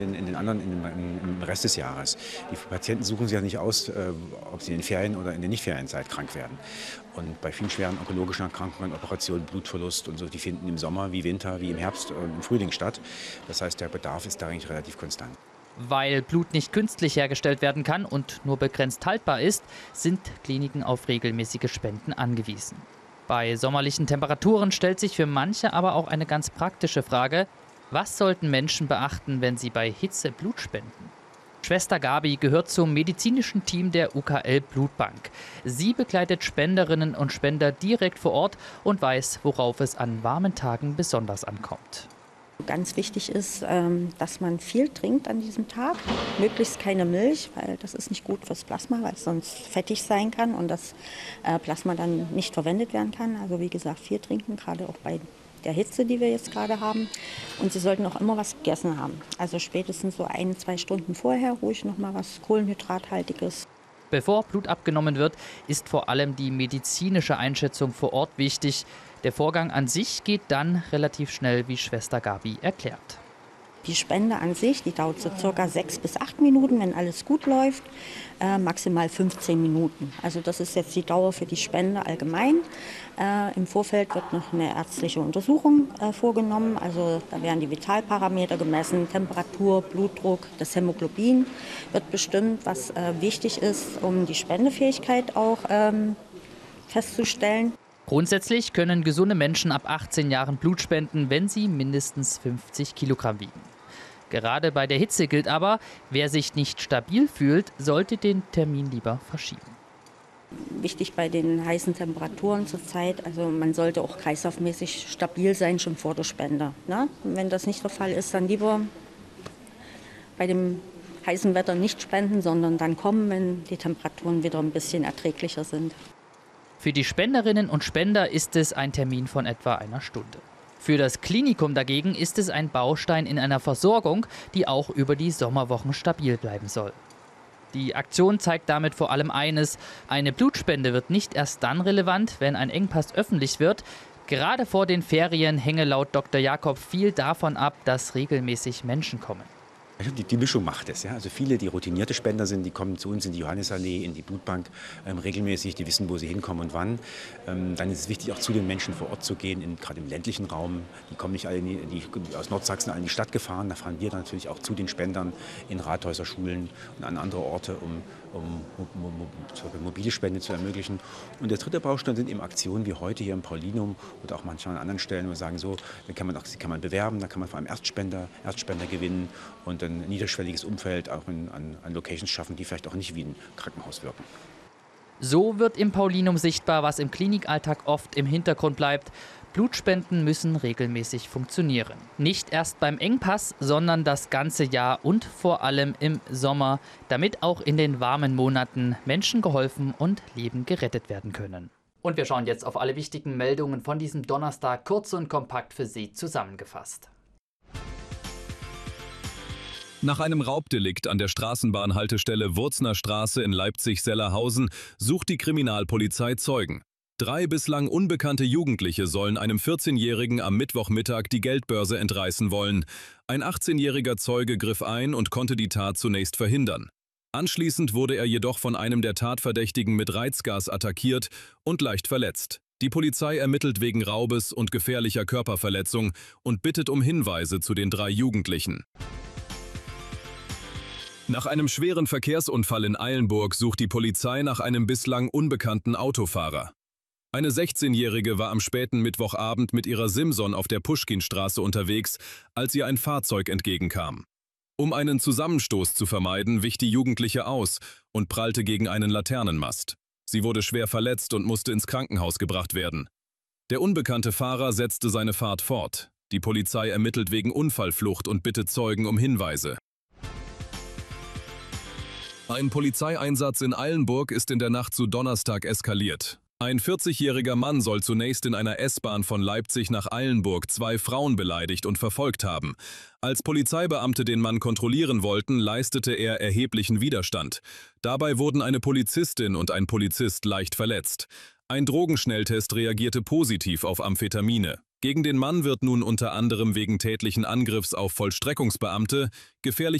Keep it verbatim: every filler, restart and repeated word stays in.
In, in den anderen, in, in, im Rest des Jahres. Die Patienten suchen sich ja nicht aus, äh, ob sie in den Ferien oder in der Nicht-Ferienzeit krank werden. Und bei vielen schweren onkologischen Erkrankungen, Operationen, Blutverlust und so, die finden im Sommer wie Winter, wie im Herbst und im Frühling statt. Das heißt, der Bedarf ist da eigentlich relativ konstant. Weil Blut nicht künstlich hergestellt werden kann und nur begrenzt haltbar ist, sind Kliniken auf regelmäßige Spenden angewiesen. Bei sommerlichen Temperaturen stellt sich für manche aber auch eine ganz praktische Frage: Was sollten Menschen beachten, wenn sie bei Hitze Blut spenden? Schwester Gabi gehört zum medizinischen Team der U K L-Blutbank. Sie begleitet Spenderinnen und Spender direkt vor Ort und weiß, worauf es an warmen Tagen besonders ankommt. Ganz wichtig ist, dass man viel trinkt an diesem Tag, möglichst keine Milch, weil das ist nicht gut fürs Plasma, weil es sonst fettig sein kann und das Plasma dann nicht verwendet werden kann. Also wie gesagt, viel trinken, gerade auch bei der Hitze, die wir jetzt gerade haben. Und Sie sollten auch immer was gegessen haben. Also spätestens so ein, zwei Stunden vorher ruhig noch mal was Kohlenhydrathaltiges. Bevor Blut abgenommen wird, ist vor allem die medizinische Einschätzung vor Ort wichtig. Der Vorgang an sich geht dann relativ schnell, wie Schwester Gabi erklärt. Die Spende an sich, die dauert so circa sechs bis acht Minuten, wenn alles gut läuft, äh, maximal fünfzehn Minuten. Also das ist jetzt die Dauer für die Spende allgemein. Äh, Im Vorfeld wird noch eine ärztliche Untersuchung äh, vorgenommen. Also da werden die Vitalparameter gemessen, Temperatur, Blutdruck, das Hämoglobin wird bestimmt, was äh, wichtig ist, um die Spendefähigkeit auch ähm, festzustellen. Grundsätzlich können gesunde Menschen ab achtzehn Jahren Blut spenden, wenn sie mindestens fünfzig Kilogramm wiegen. Gerade bei der Hitze gilt aber, wer sich nicht stabil fühlt, sollte den Termin lieber verschieben. Wichtig bei den heißen Temperaturen zurzeit, also man sollte auch kreislaufmäßig stabil sein, schon vor der Spende. Ne? Und wenn das nicht der Fall ist, dann lieber bei dem heißen Wetter nicht spenden, sondern dann kommen, wenn die Temperaturen wieder ein bisschen erträglicher sind. Für die Spenderinnen und Spender ist es ein Termin von etwa einer Stunde. Für das Klinikum dagegen ist es ein Baustein in einer Versorgung, die auch über die Sommerwochen stabil bleiben soll. Die Aktion zeigt damit vor allem eines: Eine Blutspende wird nicht erst dann relevant, wenn ein Engpass öffentlich wird. Gerade vor den Ferien hänge laut Doktor Jakob viel davon ab, dass regelmäßig Menschen kommen. Die, die Mischung macht es. Ja? Also viele, die routinierte Spender sind, die kommen zu uns in die Johannisallee, in die Blutbank ähm, regelmäßig, die wissen, wo sie hinkommen und wann. Ähm, dann ist es wichtig, auch zu den Menschen vor Ort zu gehen, in, gerade im ländlichen Raum. Die kommen nicht alle in die, die, aus Nordsachsen alle in die Stadt gefahren. Da fahren wir dann natürlich auch zu den Spendern in Rathäuser, Schulen und an andere Orte, um, um, um, um, um mobile Spende zu ermöglichen. Und der dritte Baustein sind eben Aktionen wie heute hier im Paulinum oder auch manchmal an anderen Stellen, wo wir sagen, so, da kann man auch, kann man bewerben, da kann man vor allem Erstspender, Erstspender gewinnen und dann ein niederschwelliges Umfeld auch in, an, an Locations schaffen, die vielleicht auch nicht wie ein Krankenhaus wirken. So wird im Paulinum sichtbar, was im Klinikalltag oft im Hintergrund bleibt. Blutspenden müssen regelmäßig funktionieren. Nicht erst beim Engpass, sondern das ganze Jahr und vor allem im Sommer, damit auch in den warmen Monaten Menschen geholfen und Leben gerettet werden können. Und wir schauen jetzt auf alle wichtigen Meldungen von diesem Donnerstag, kurz und kompakt für Sie zusammengefasst. Nach einem Raubdelikt an der Straßenbahnhaltestelle Wurzner Straße in Leipzig-Sellerhausen sucht die Kriminalpolizei Zeugen. Drei bislang unbekannte Jugendliche sollen einem vierzehnjährigen am Mittwochmittag die Geldbörse entreißen wollen. Ein achtzehnjähriger Zeuge griff ein und konnte die Tat zunächst verhindern. Anschließend wurde er jedoch von einem der Tatverdächtigen mit Reizgas attackiert und leicht verletzt. Die Polizei ermittelt wegen Raubes und gefährlicher Körperverletzung und bittet um Hinweise zu den drei Jugendlichen. Nach einem schweren Verkehrsunfall in Eilenburg sucht die Polizei nach einem bislang unbekannten Autofahrer. Eine sechzehnjährige war am späten Mittwochabend mit ihrer Simson auf der Puschkinstraße unterwegs, als ihr ein Fahrzeug entgegenkam. Um einen Zusammenstoß zu vermeiden, wich die Jugendliche aus und prallte gegen einen Laternenmast. Sie wurde schwer verletzt und musste ins Krankenhaus gebracht werden. Der unbekannte Fahrer setzte seine Fahrt fort. Die Polizei ermittelt wegen Unfallflucht und bittet Zeugen um Hinweise. Ein Polizeieinsatz in Eilenburg ist in der Nacht zu Donnerstag eskaliert. Ein vierzigjähriger Mann soll zunächst in einer S-Bahn von Leipzig nach Eilenburg zwei Frauen beleidigt und verfolgt haben. Als Polizeibeamte den Mann kontrollieren wollten, leistete er erheblichen Widerstand. Dabei wurden eine Polizistin und ein Polizist leicht verletzt. Ein Drogenschnelltest reagierte positiv auf Amphetamine. Gegen den Mann wird nun unter anderem wegen tätlichen Angriffs auf Vollstreckungsbeamte, gefährlich